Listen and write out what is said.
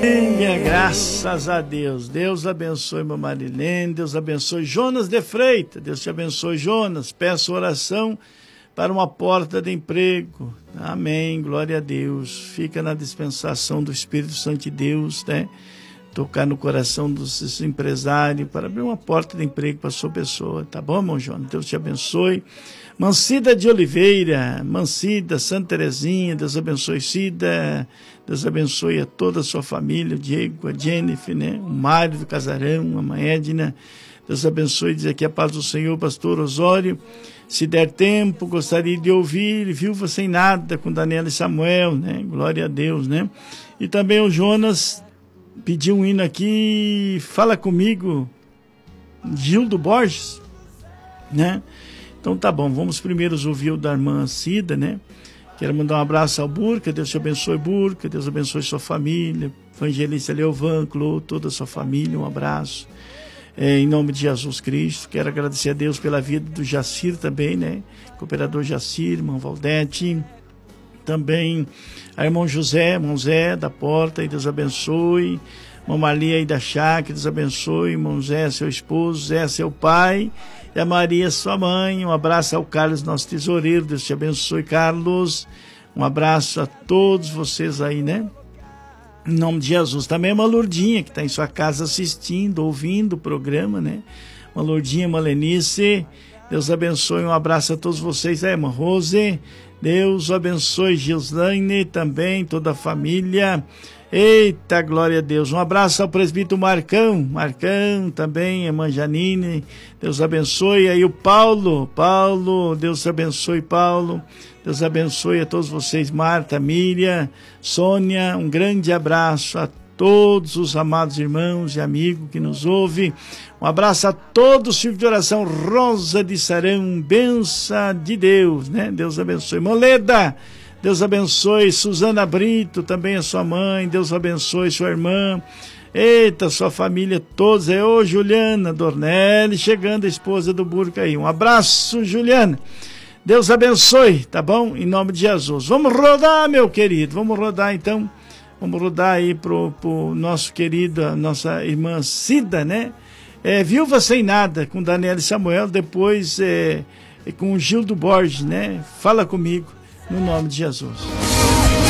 Graças a Deus. Deus abençoe meu Marilene, Deus abençoe Jonas de Freitas, Deus te abençoe, Jonas. Peço oração para uma porta de emprego. Amém, glória a Deus. Fica na dispensação do Espírito Santo de Deus, né? Tocar no coração dos empresários para abrir uma porta de emprego para a sua pessoa, tá bom, irmão Jonas? Deus te abençoe. Mancida de Oliveira, Mancida, Santa Terezinha, Deus abençoe Cida, Deus abençoe a toda a sua família, o Diego, a Jennifer, né? O Mário do Casarão, a mãe Edna, Deus abençoe, diz aqui a paz do Senhor, pastor Osório. Se der tempo, gostaria de ouvir Viúva Sem Nada, com Daniela e Samuel, né? Glória a Deus, né? E também o Jonas pediu um hino aqui, Fala Comigo, Gildo Borges, né? Então tá bom, vamos primeiro ouvir o da irmã Cida, né? Quero mandar um abraço ao Burca, Deus te abençoe, Burca, Deus abençoe sua família, Evangelista Leovan, Clô, toda a sua família, um abraço. Em nome de Jesus Cristo, quero agradecer a Deus pela vida do Jacir também, né? Cooperador Jacir, irmão Valdete, também a irmão José, irmão Zé da Porta, e Deus abençoe. Irmã Maria aí da Chácara, Deus abençoe. Irmão Zé, seu esposo, Zé, seu pai, e a Maria, sua mãe. Um abraço ao Carlos, nosso tesoureiro, Deus te abençoe, Carlos. Um abraço a todos vocês aí, né? Em nome de Jesus. Também uma Lourdinha, que está em sua casa assistindo, ouvindo o programa, né? Uma Lourdinha, uma Lenice, Deus abençoe. Um abraço a todos vocês, irmã Rose. Deus abençoe, Gislaine, também, toda a família. Eita, glória a Deus. Um abraço ao presbítero Marcão, também, irmã Janine, Deus abençoe. Aí o Paulo, Deus abençoe, Paulo. Deus abençoe a todos vocês, Marta, Miriam, Sônia, um grande abraço a todos os amados irmãos e amigos que nos ouvem. Um abraço a todos, Círculo de Oração Rosa de Sarão, benção de Deus, né? Deus abençoe. Moleda, Deus abençoe. Suzana Brito, também a sua mãe, Deus abençoe sua irmã. Eita, sua família, todos. Ô, Juliana Dornelli, chegando, a esposa do Burca aí. Um abraço, Juliana. Deus abençoe, tá bom? Em nome de Jesus. Vamos rodar, meu querido, vamos rodar então. Vamos rodar aí pro nosso querido, a nossa irmã Cida, né? Viúva Sem Nada, com Daniela e Samuel, depois com o Gildo Borges, né? Fala Comigo, no nome de Jesus.